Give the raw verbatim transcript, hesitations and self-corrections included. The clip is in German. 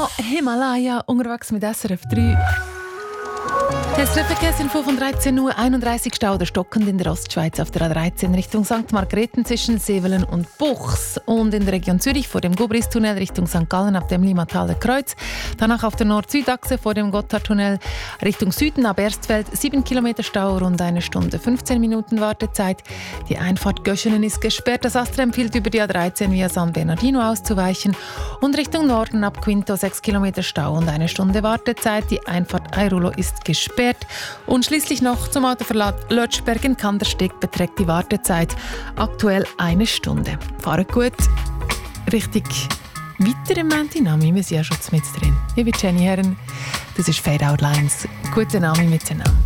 No Himalaya, unterwegs mit S R F drei. Der Verkehrsinfo von dreizehn Uhr einunddreißig Stau oder stockend in der Ostschweiz auf der A dreizehn Richtung Sankt Margrethen zwischen Sevelen und Buchs und in der Region Zürich vor dem Gobris-Tunnel Richtung Sankt Gallen ab dem Limmataler Kreuz. Danach auf der Nord-Süd-Achse vor dem Gotthardtunnel Richtung Süden ab Erstfeld sieben Kilometer Stau, rund eine Stunde fünfzehn Minuten Wartezeit. Die Einfahrt Göschenen ist gesperrt. Das Astra empfiehlt über die A dreizehn via San Bernardino auszuweichen und Richtung Norden ab Quinto sechs Kilometer Stau und eine Stunde Wartezeit. Die Einfahrt Airulo ist gesperrt. Und schließlich noch zum Autoverlad Lötschberg in Kandersteg beträgt die Wartezeit aktuell eine Stunde. Fahrt gut, richtig weiter im Nami, wir sind ja schon mit drin. Ich bin Jenny Herren, das ist Fade Out Lines. Guten Nami miteinander.